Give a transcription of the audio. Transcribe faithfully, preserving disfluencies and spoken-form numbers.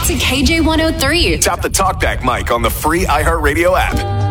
to K J one oh three. Tap the talkback mic on the free iHeartRadio app.